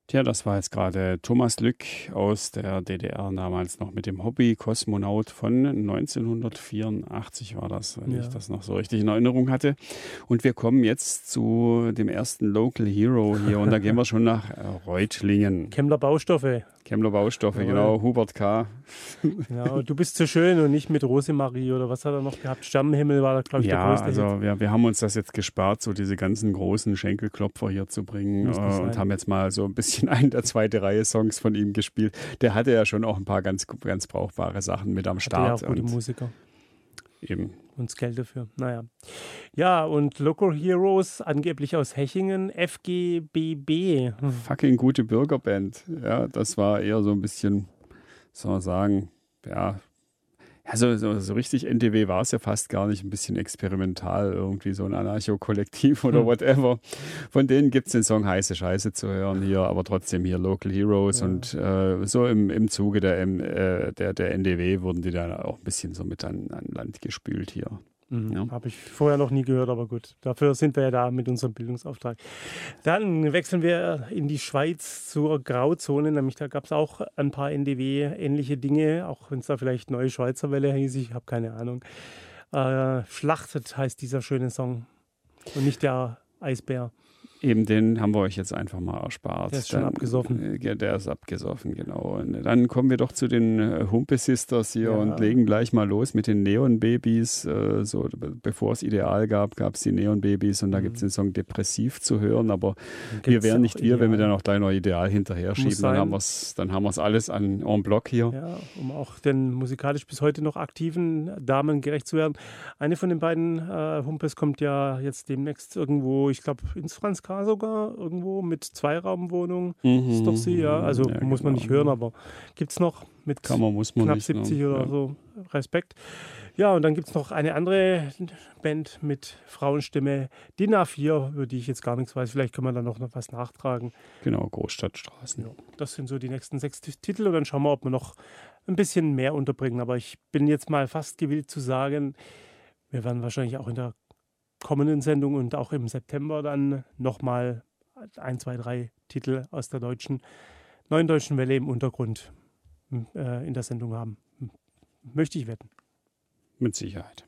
Tja, das war jetzt gerade Thomas Lück aus der DDR, damals noch mit dem Hobby Kosmonaut von 1984 war das, wenn ich das noch so richtig in Erinnerung hatte. Und wir kommen jetzt zu dem ersten Local Hero hier und da gehen wir schon nach Reutlingen. Kemmler Baustoffe. Kemmler Baustoffe, genau, Hubert K. Genau, du bist so schön und nicht mit Rosemarie oder was hat er noch gehabt? Sternenhimmel war, glaube ich, der größte Hit. Also wir haben uns das jetzt gespart, so diese ganzen großen Schenkelklopfer hier zu bringen und haben jetzt mal so ein bisschen einen der zweite Reihe Songs von ihm gespielt. Der hatte ja schon auch ein paar ganz brauchbare Sachen mit am Start. Hatte ja auch gute Musiker. Eben. Und das Geld dafür. Naja. Ja, und Local Heroes, angeblich aus Hechingen, FGBB. Fucking gute Bürgerband. Ja, das war eher so ein bisschen, soll man sagen, ja, so richtig NDW war es ja fast gar nicht, ein bisschen experimental, irgendwie so ein Anarcho-Kollektiv oder whatever. Von denen gibt es den Song Heiße Scheiße zu hören hier, aber trotzdem hier Local Heroes und so im Zuge der NDW wurden die dann auch ein bisschen so mit an Land gespült hier. Ja. Habe ich vorher noch nie gehört, aber gut. Dafür sind wir ja da mit unserem Bildungsauftrag. Dann wechseln wir in die Schweiz zur Grauzone. Nämlich da gab es auch ein paar NDW-ähnliche Dinge, auch wenn es da vielleicht Neue Schweizer Welle hieß. Ich habe keine Ahnung. Schlachtet heißt dieser schöne Song. Und nicht der Eisbär. Eben den haben wir euch jetzt einfach mal erspart. Der ist schon abgesoffen. Der ist abgesoffen, genau. Und dann kommen wir doch zu den Humpe Sisters hier und legen gleich mal los mit den Neon-Babys. So, bevor es Ideal gab, gab es die Neon-Babys und da gibt es den Song Depressiv zu hören, aber wir wären nicht wir, wenn wir dann auch gleich noch Ideal hinterher schieben. Dann haben wir es alles en bloc hier. Ja, um auch den musikalisch bis heute noch aktiven Damen gerecht zu werden. Eine von den beiden Humpes kommt ja jetzt demnächst irgendwo, ich glaube, ins Franzka sogar, irgendwo mit Zweiraumwohnung. Ist doch sie, ja. Also muss man nicht hören, aber gibt es noch mit muss man knapp nicht, 70 oder so. Respekt. Ja, und dann gibt es noch eine andere Band mit Frauenstimme, DIN A4, über die ich jetzt gar nichts weiß. Vielleicht können wir da noch was nachtragen. Genau, Großstadtstraßen. Ja, das sind so die nächsten 6 Titel und dann schauen wir, ob wir noch ein bisschen mehr unterbringen. Aber ich bin jetzt mal fast gewillt zu sagen, wir werden wahrscheinlich auch in der kommenden Sendung und auch im September dann nochmal 1, 2, 3 Titel aus der neuen deutschen Welle im Untergrund in der Sendung haben. Möchte ich wetten. Mit Sicherheit.